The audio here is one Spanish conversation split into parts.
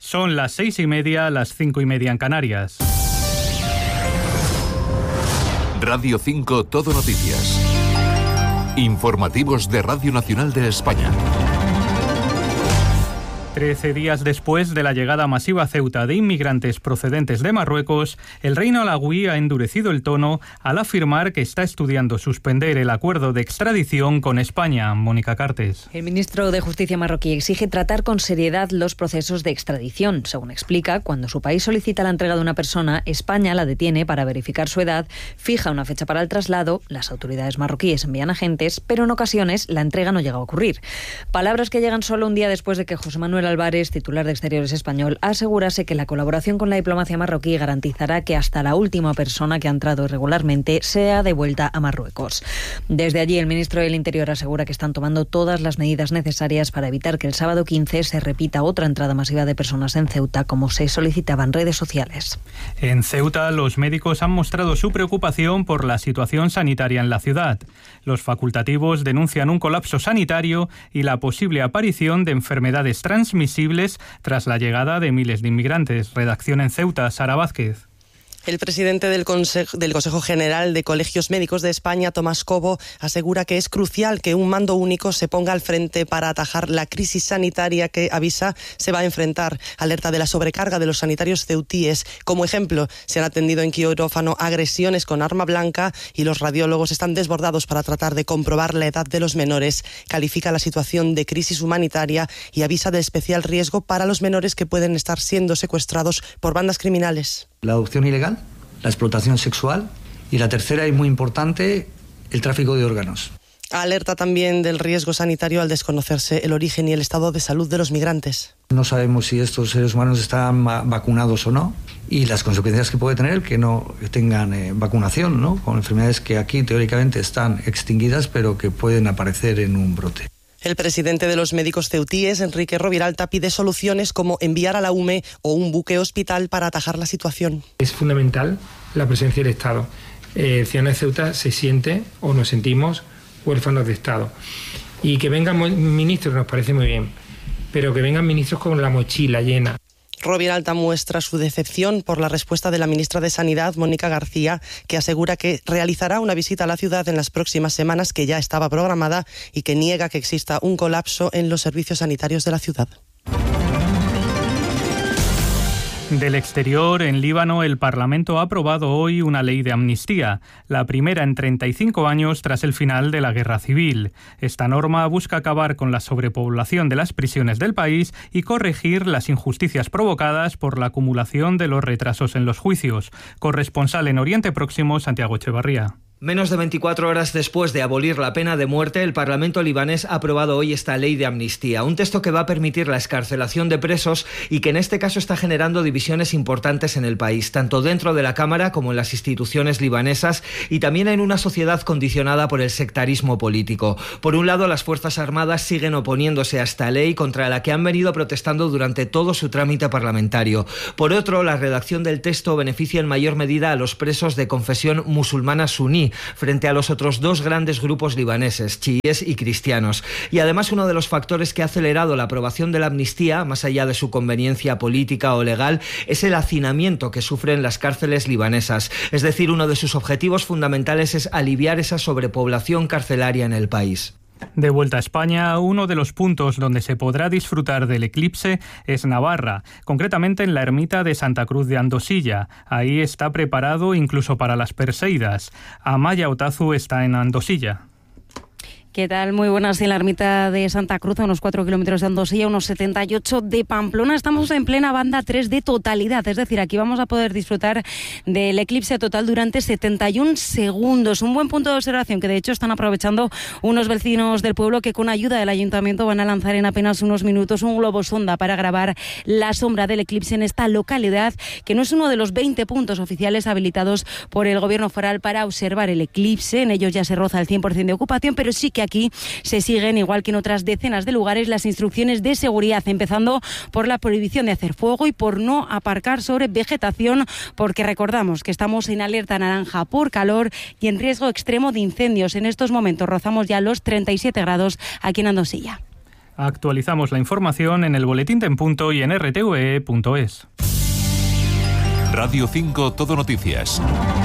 Son las 6:30, las 5:30 en Canarias. Radio 5 Todo Noticias. Informativos de Radio Nacional de España. 13 días después de la llegada masiva a Ceuta de inmigrantes procedentes de Marruecos, el reino alauí ha endurecido el tono al afirmar que está estudiando suspender el acuerdo de extradición con España. Mónica Cartes. El ministro de Justicia marroquí exige tratar con seriedad los procesos de extradición. Según explica, cuando su país solicita la entrega de una persona, España la detiene para verificar su edad, fija una fecha para el traslado, las autoridades marroquíes envían agentes, pero en ocasiones la entrega no llega a ocurrir. Palabras que llegan solo un día después de que José Manuel Álvarez, titular de Exteriores español, asegurase que la colaboración con la diplomacia marroquí garantizará que hasta la última persona que ha entrado irregularmente sea devuelta a Marruecos. Desde allí, el ministro del Interior asegura que están tomando todas las medidas necesarias para evitar que el sábado 15 se repita otra entrada masiva de personas en Ceuta, como se solicitaba en redes sociales. En Ceuta, los médicos han mostrado su preocupación por la situación sanitaria en la ciudad. Los facultativos denuncian un colapso sanitario y la posible aparición de enfermedades transmisibles tras la llegada de miles de inmigrantes. Redacción en Ceuta, Sara Vázquez. El presidente del Consejo General de Colegios Médicos de España, Tomás Cobo, asegura que es crucial que un mando único se ponga al frente para atajar la crisis sanitaria que, avisa, se va a enfrentar. Alerta de la sobrecarga de los sanitarios ceutíes. Como ejemplo, se han atendido en quirófano agresiones con arma blanca y los radiólogos están desbordados para tratar de comprobar la edad de los menores. Califica la situación de crisis humanitaria y avisa de especial riesgo para los menores que pueden estar siendo secuestrados por bandas criminales. La adopción ilegal, la explotación sexual y la tercera y muy importante, el tráfico de órganos. Alerta también del riesgo sanitario al desconocerse el origen y el estado de salud de los migrantes. No sabemos si estos seres humanos están vacunados o no y las consecuencias que puede tener que no tengan vacunación, ¿no? Con enfermedades que aquí teóricamente están extinguidas pero que pueden aparecer en un brote. El presidente de los médicos ceutíes, Enrique Roviralta, pide soluciones como enviar a la UME o un buque hospital para atajar la situación. Es fundamental la presencia del Estado. Ciudad de Ceuta se siente o nos sentimos huérfanos de Estado. Y que vengan ministros nos parece muy bien, pero que vengan ministros con la mochila llena. Roviralta muestra su decepción por la respuesta de la ministra de Sanidad, Mónica García, que asegura que realizará una visita a la ciudad en las próximas semanas, que ya estaba programada, y que niega que exista un colapso en los servicios sanitarios de la ciudad. Del exterior, en Líbano, el Parlamento ha aprobado hoy una ley de amnistía, la primera en 35 años tras el final de la guerra civil. Esta norma busca acabar con la sobrepoblación de las prisiones del país y corregir las injusticias provocadas por la acumulación de los retrasos en los juicios. Corresponsal en Oriente Próximo, Santiago Echevarría. Menos de 24 horas después de abolir la pena de muerte, el Parlamento libanés ha aprobado hoy esta ley de amnistía, un texto que va a permitir la excarcelación de presos y que en este caso está generando divisiones importantes en el país, tanto dentro de la Cámara como en las instituciones libanesas y también en una sociedad condicionada por el sectarismo político. Por un lado, las Fuerzas Armadas siguen oponiéndose a esta ley, contra la que han venido protestando durante todo su trámite parlamentario. Por otro, la redacción del texto beneficia en mayor medida a los presos de confesión musulmana suní, frente a los otros dos grandes grupos libaneses, chiíes y cristianos. Y además, uno de los factores que ha acelerado la aprobación de la amnistía, más allá de su conveniencia política o legal, es el hacinamiento que sufren las cárceles libanesas. Es decir, uno de sus objetivos fundamentales es aliviar esa sobrepoblación carcelaria en el país. De vuelta a España, uno de los puntos donde se podrá disfrutar del eclipse es Navarra, concretamente en la ermita de Santa Cruz de Andosilla. Ahí está preparado incluso para las Perseidas. Amaya Otazu está en Andosilla. ¿Qué tal? Muy buenas. En la ermita de Santa Cruz, a unos 4 kilómetros de Andosilla, unos 78 de Pamplona. Estamos en plena banda 3 de totalidad, es decir, aquí vamos a poder disfrutar del eclipse total durante 71 segundos. Un buen punto de observación que de hecho están aprovechando unos vecinos del pueblo que con ayuda del ayuntamiento van a lanzar en apenas unos minutos un globo sonda para grabar la sombra del eclipse en esta localidad, que no es uno de los 20 puntos oficiales habilitados por el gobierno foral para observar el eclipse. En ellos ya se roza el 100% de ocupación, pero sí que aquí se siguen, igual que en otras decenas de lugares, las instrucciones de seguridad, empezando por la prohibición de hacer fuego y por no aparcar sobre vegetación, porque recordamos que estamos en alerta naranja por calor y en riesgo extremo de incendios. En estos momentos rozamos ya los 37 grados aquí en Andosilla. Actualizamos la información en el Boletín en Punto y en rtve.es. Radio 5 Todo Noticias.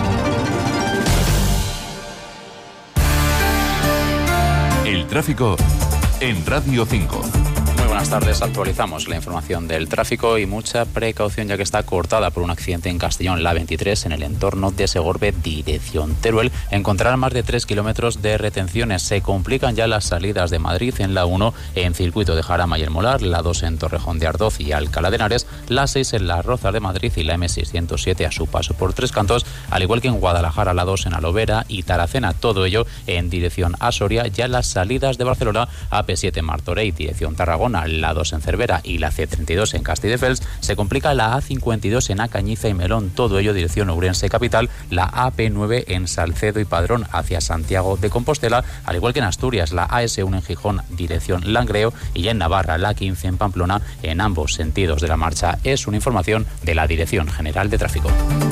El tráfico en Radio 5. Muy buenas tardes, actualizamos la información del tráfico y mucha precaución ya que está cortada por un accidente en Castellón, la 23, en el entorno de Segorbe, dirección Teruel. Encontrarán más de 3 kilómetros de retenciones. Se complican ya las salidas de Madrid en la 1 en Circuito de Jarama y El Molar, la 2 en Torrejón de Ardoz y Alcalá de Henares, la 6 en Las Rozas de Madrid y la M607 a su paso por Tres Cantos, al igual que en Guadalajara, la 2 en Alovera y Taracena, todo ello en dirección a Soria. Ya las salidas de Barcelona, AP7 en Martorell, dirección Tarragona, la 2 en Cervera y la C32 en Castelldefels. Se complica la A52 en Acañiza y Melón, todo ello dirección Ourense capital, la AP9 en Salcedo y Padrón hacia Santiago de Compostela, al igual que en Asturias, la AS1 en Gijón, dirección Langreo, y ya en Navarra, la 15 en Pamplona, en ambos sentidos de la marcha. Es una información de la Dirección General de Tráfico.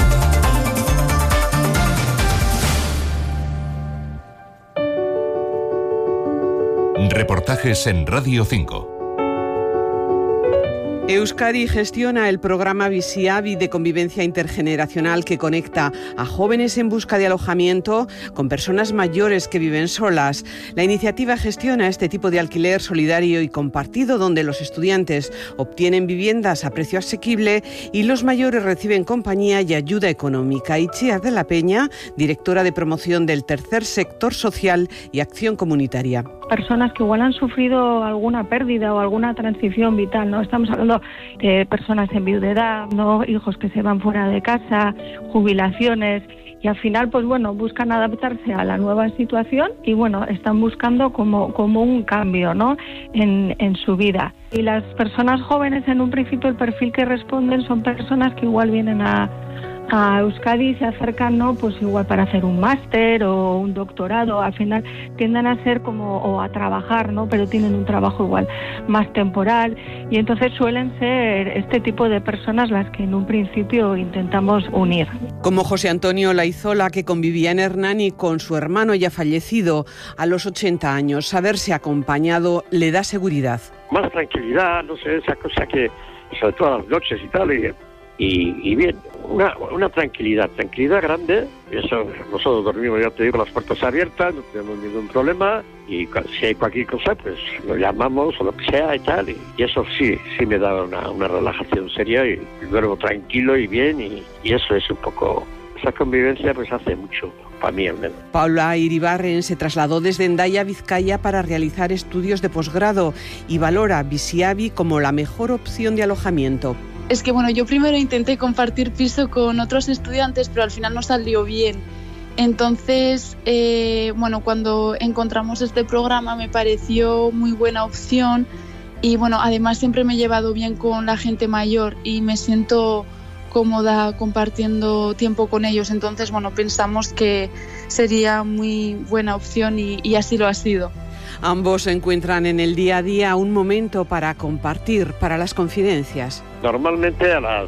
Reportajes en Radio 5. Euskadi gestiona el programa Biziabi de convivencia intergeneracional que conecta a jóvenes en busca de alojamiento con personas mayores que viven solas. La iniciativa gestiona este tipo de alquiler solidario y compartido donde los estudiantes obtienen viviendas a precio asequible y los mayores reciben compañía y ayuda económica. Itziar de la Peña, directora de promoción del Tercer Sector Social y Acción Comunitaria. Personas que igual han sufrido alguna pérdida o alguna transición vital, ¿no? Estamos hablando de personas en viudedad, ¿no? Hijos que se van fuera de casa, jubilaciones, y al final, pues bueno, buscan adaptarse a la nueva situación y bueno, están buscando como un cambio, ¿no? en su vida. Y las personas jóvenes, en un principio, el perfil que responden son personas que igual vienen a Euskadi y se acercan, ¿no? Pues igual para hacer un máster o un doctorado. Al final tienden a ser o a trabajar, ¿no? Pero tienen un trabajo igual más temporal y entonces suelen ser este tipo de personas las que en un principio intentamos unir. Como José Antonio Laizola, que convivía en Hernani con su hermano ya fallecido a los 80 años. Saberse acompañado le da seguridad. Más tranquilidad, no sé, esa cosa que sobre todo a las noches y tal, y bien, una tranquilidad grande. Eso, nosotros dormimos, ya te digo, las puertas abiertas, no tenemos ningún problema, y si hay cualquier cosa, pues lo llamamos o lo que sea y tal, y eso sí me da una relajación seria y duermo tranquilo y bien, y eso es un poco, esa convivencia pues hace mucho para mí al menos. Paula Iribarren se trasladó desde Hendaya, Vizcaya, para realizar estudios de posgrado y valora Biziabi como la mejor opción de alojamiento. Es que bueno, yo primero intenté compartir piso con otros estudiantes, pero al final no salió bien. Entonces, bueno, cuando encontramos este programa me pareció muy buena opción y bueno, además siempre me he llevado bien con la gente mayor y me siento cómoda compartiendo tiempo con ellos. Entonces, bueno, pensamos que sería muy buena opción y así lo ha sido. Ambos encuentran en el día a día un momento para compartir, para las confidencias. Normalmente a las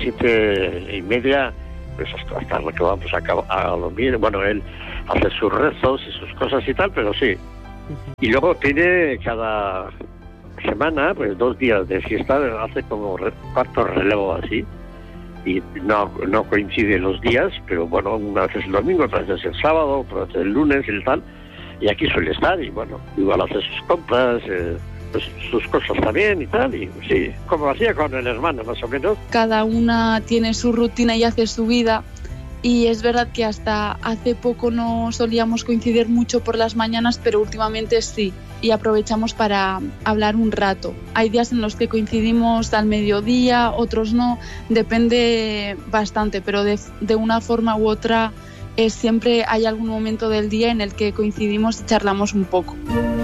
7:30, pues hasta lo que vamos a dormir. Bueno, él hace sus rezos y sus cosas y tal, pero sí. Y luego tiene cada semana, pues 2 días de fiesta, hace como cuarto relevo así. Y no coinciden los días, pero bueno, una vez el domingo, otra vez el sábado, otra vez el lunes y tal. Y aquí suele estar, y bueno, igual hace sus compras, pues sus cosas también y tal, y sí, como hacía con el hermano más o menos. Cada una tiene su rutina y hace su vida, y es verdad que hasta hace poco no solíamos coincidir mucho por las mañanas, pero últimamente sí, y aprovechamos para hablar un rato. Hay días en los que coincidimos al mediodía, otros no, depende bastante, pero de una forma u otra siempre hay algún momento del día en el que coincidimos y charlamos un poco.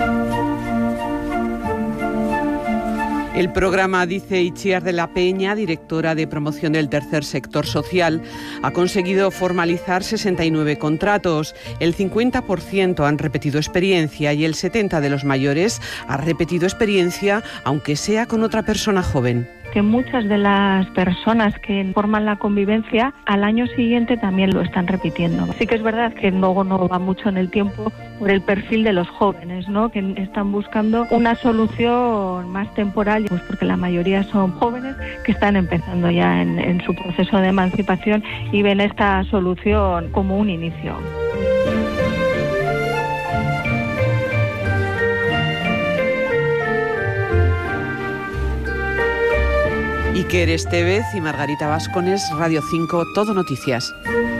El programa, dice Itziar de la Peña, directora de promoción del Tercer Sector Social, ha conseguido formalizar 69 contratos. El 50% han repetido experiencia y el 70% de los mayores ha repetido experiencia, aunque sea con otra persona joven. Que muchas de las personas que forman la convivencia al año siguiente también lo están repitiendo. Sí que es verdad que luego no va mucho en el tiempo, por el perfil de los jóvenes, ¿no? Que están buscando una solución más temporal, pues porque la mayoría son jóvenes que están empezando ya en su proceso de emancipación y ven esta solución como un inicio. Iker Estevez y Margarita Vascones, Radio 5, Todo Noticias.